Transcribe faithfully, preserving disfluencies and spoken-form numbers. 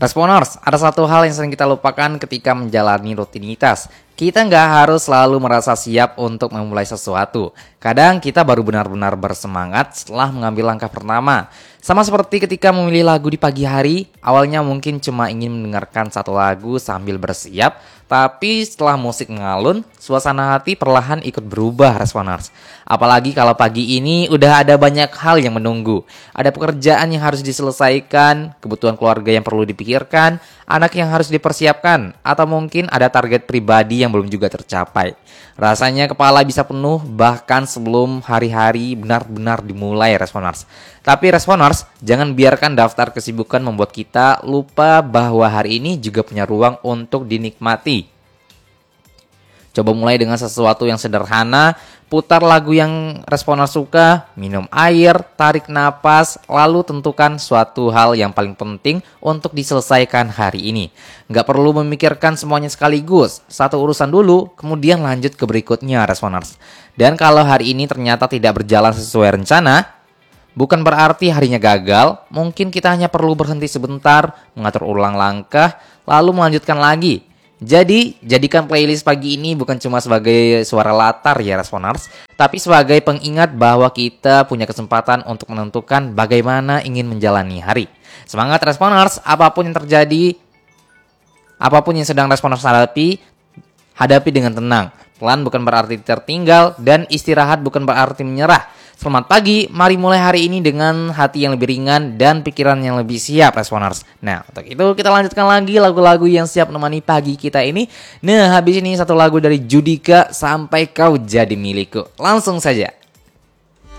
Responers, ada satu hal yang sering kita lupakan ketika menjalani rutinitas. Kita nggak harus selalu merasa siap untuk memulai sesuatu. Kadang kita baru benar-benar bersemangat setelah mengambil langkah pertama. Sama seperti ketika memilih lagu di pagi hari, awalnya mungkin cuma ingin mendengarkan satu lagu sambil bersiap, tapi setelah musik mengalun, suasana hati perlahan ikut berubah, Responers. Apalagi kalau pagi ini udah ada banyak hal yang menunggu. Ada pekerjaan yang harus diselesaikan, kebutuhan keluarga yang perlu dipikirkan, anak yang harus dipersiapkan, atau mungkin ada target pribadi yang belum juga tercapai. Rasanya kepala bisa penuh bahkan sebelum hari-hari benar-benar dimulai, Responers. Tapi Responers, jangan biarkan daftar kesibukan membuat kita lupa bahwa hari ini juga punya ruang untuk dinikmati. Coba mulai dengan sesuatu yang sederhana, putar lagu yang Responers suka, minum air, tarik napas, lalu tentukan suatu hal yang paling penting untuk diselesaikan hari ini. Nggak perlu memikirkan semuanya sekaligus, satu urusan dulu, kemudian lanjut ke berikutnya, Responers. Dan kalau hari ini ternyata tidak berjalan sesuai rencana, bukan berarti harinya gagal, mungkin kita hanya perlu berhenti sebentar, mengatur ulang langkah, lalu melanjutkan lagi. Jadi, jadikan playlist pagi ini bukan cuma sebagai suara latar ya Responers, tapi sebagai pengingat bahwa kita punya kesempatan untuk menentukan bagaimana ingin menjalani hari. Semangat Responers, apapun yang terjadi, apapun yang sedang Responers hadapi, hadapi dengan tenang. Pelan bukan berarti tertinggal, dan istirahat bukan berarti menyerah. Selamat pagi, mari mulai hari ini dengan hati yang lebih ringan dan pikiran yang lebih siap, Responers. Nah, untuk itu kita lanjutkan lagi lagu-lagu yang siap menemani pagi kita ini. Nah, habis ini satu lagu dari Judika, Sampai Kau Jadi Milikku. Langsung saja.